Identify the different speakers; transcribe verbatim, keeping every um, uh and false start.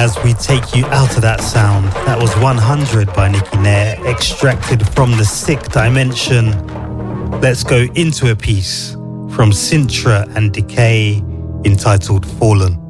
Speaker 1: as we take you out of that sound. That was one hundred by Nicky Nair, extracted from the Sick Dimension. Let's go into a piece from Sintra and Decay entitled Fallen.